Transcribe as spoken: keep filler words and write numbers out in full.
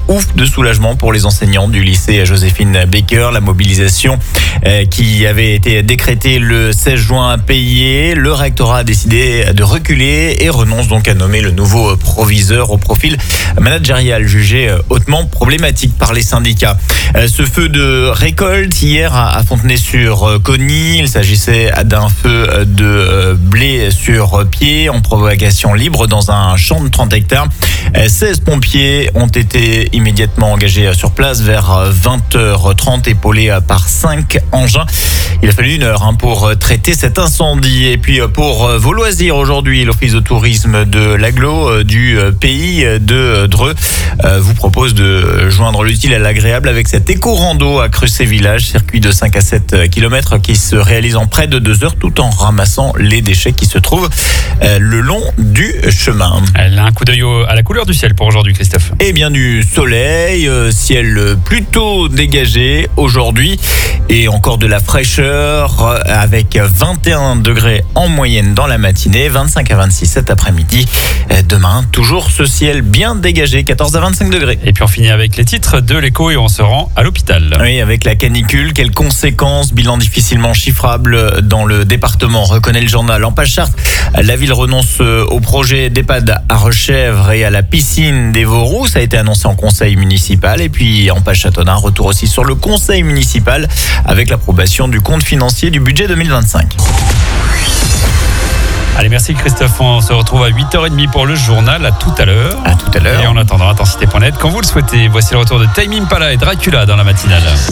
ouf de soulagement pour les enseignants du lycée Joséphine Baker. La mobilisation euh, qui avait été décrétée le seize juin payée. Le rectorat a décidé de reculer et renonce donc à nommer le nouveau proviseur au profil managérial jugé hautement problématique par les syndicats. Euh, ce feu de récolte hier à Fontenay-sur-Cogny, il s'agissait d'un feu de blé sur pied en propagation libre dans un champ de trente hectares. seize pompiers ont été immédiatement engagés sur place vers vingt heures trente, épaulés par cinq engins. Il a fallu une heure pour traiter cet incendie. Et puis pour vos loisirs aujourd'hui, l'Office de tourisme de l'agglo du pays de Dreux vous propose de joindre l'utile à l'agréable avec cet éco-rando à Crucé-Village, circuit de cinq à sept kilomètres qui se réalise en près de deux heures tout en ramassant les déchets qui se trouvent le long du chemin. Elle a un coup d'œil à la couleur du ciel pour aujourd'hui, Christophe. Eh bien du soleil, ciel plutôt dégagé aujourd'hui et encore de la fraîcheur avec vingt et un degrés en moyenne dans la matinée, vingt-cinq à vingt-six cet après-midi. Demain, toujours ce ciel bien dégagé, quatorze à vingt-cinq degrés. Et puis on finit avec les titres de l'écho et on se rend à l'hôpital. Oui, avec la canicule, quelles conséquences? Bilan difficilement chiffrable dans le département, reconnaît le journal. En Pâche-Chartres, la ville renonce au projet d'EHPAD à Rechèvre et à la piscine des Vauroux. Ça a été annoncé en conseil municipal. Et puis en Pâche-Châtonnat, retour aussi sur le conseil municipal avec l'approbation du compte financier du budget deux mille vingt-cinq. Allez, merci Christophe. On se retrouve à huit heures trente pour le journal. À tout à l'heure. À tout à l'heure. Et en attendant, intensité point net quand vous le souhaitez. Voici le retour de Tame Impala et Dracula dans la matinale.